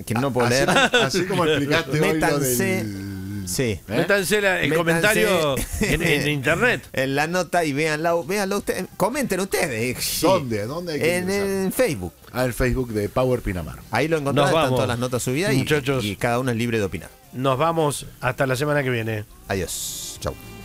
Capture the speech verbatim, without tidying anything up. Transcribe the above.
que no puedo así, leer. así como explicaste hoy lo Métanse. del... Sí. ¿Eh? Métanse la- el Métanse comentario en, en internet. En la nota y véanla, véanlo ustedes. Comenten ustedes. Sí. ¿Dónde? ¿Dónde hay que En ingresar? el Facebook. Al Facebook de Power Pinamar. Ahí lo encontrás, Nos están vamos, todas las notas subidas y, muchachos. y cada uno es libre de opinar. Nos vamos hasta la semana que viene. Adiós. Chau.